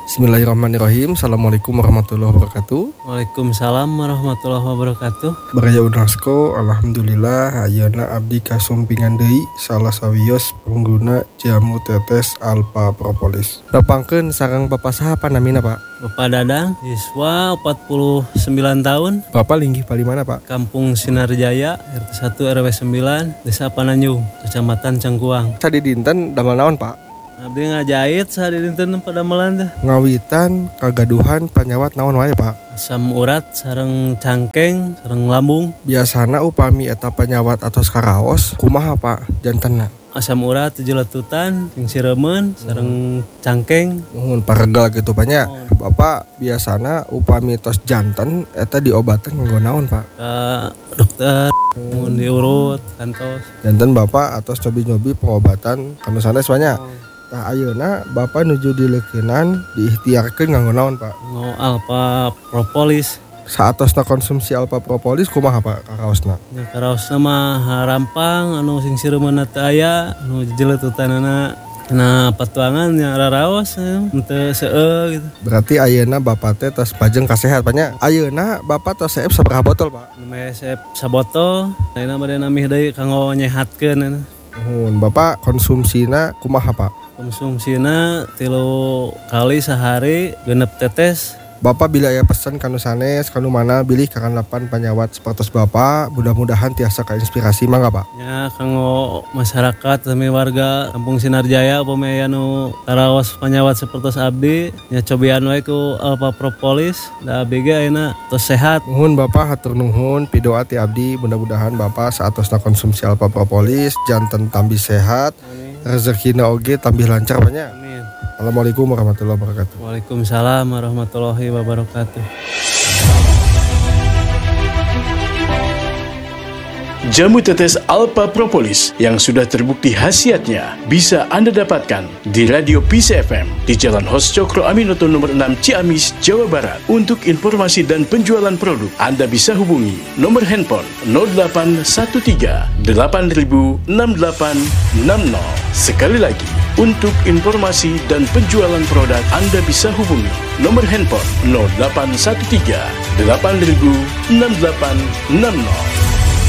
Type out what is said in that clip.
Bismillahirrahmanirrahim. Assalamualaikum warahmatullahi wabarakatuh. Waalaikumsalam warahmatullahi wabarakatuh. Baraya Unrasko, alhamdulillah ayeuna abdi kasumpingan deui salah sawios pengguna jamu tetes Alpha Propolis. Nepangkeun sareng Bapak saha panamina, Pak? Bapak Dadang, siswa 49 tahun, Bapak linggih palimana, Pak? Kampung Sinarjaya, RT 1 RW 9, Desa Pananjung, Kecamatan Cangkuang. Sadi dinten damel naon, Pak? Abdi ngajahit sehari dinten pada melanda. Ngawitan kagaduhan panyawat naon wae, Pak? Asam urat, sareng cangkeng, sareng lambung. Biasana upami eta panyawat atos karaos, kumaha, Pak? Jantenna. Asam urat 7 letutan, sing siremen, sareng cangkeng. Nuhun paregal gitu banyak. Bapak biasana upami tos janten eta diobaten nganggo naon, Pak? Ke dokter, mun diurut, kantos. Janten Bapak atos cobi-nyobi pengobatan kanu sanes banyak. Tah ayeuna Bapak nuju dileukeunnan diikhtiarkeun nganggo naon, Pak? Ngo Alpha Propolis. Saatosna konsumsi Alpha Propolis kumaha, Pak, karaosna? Ya karaosna mah rampang anu sing sireumna teu aya, anu jeleututanana na patuangan nya raraos teu seueur gitu. Berarti ayeuna Bapak teh tos pajeng kasehat banyak. Ayeuna Bapak tos seep sabaraha botol, Pak? Mesep sabotol, ayeuna bade namih deui kanggo nyehatkeun. Nuhun. Bapak konsumsina kumaha, Pak? Konsumsina 3 kali sehari, 6 tetes. Bapak bila aya pesan kanu sanes kanu mana bilih kakanapan panyawat sapertos Bapak, mudah-mudahan tiasa kainspirasi mangga, Pak. Ya kanggo masyarakat sami warga Kampung Sinarjaya upami aya nu karaos panyawat sapertos abdi, nya cobian wae ku Alpha Propolis, da abdi ge ayeuna tos sehat. Nuhun Bapak, hatur nuhun pidoa ti abdi, mudah-mudahan Bapak saatosna konsumsi Alpha Propolis janten tambih sehat, rezekina oge tambih lancar banyak. Amin. Assalamualaikum warahmatullahi wabarakatuh. Waalaikumsalam warahmatullahi wabarakatuh. Jamu tetes Alpha Propolis yang sudah terbukti khasiatnya bisa Anda dapatkan di Radio Peace FM di Jalan Hos Cokro Aminoto nomor 6 Ciamis, Jawa Barat. Untuk informasi dan penjualan produk, Anda bisa hubungi nomor handphone 0813 8000 6860. Sekali lagi, untuk informasi dan penjualan produk, Anda bisa hubungi nomor handphone 0813 8000 6860.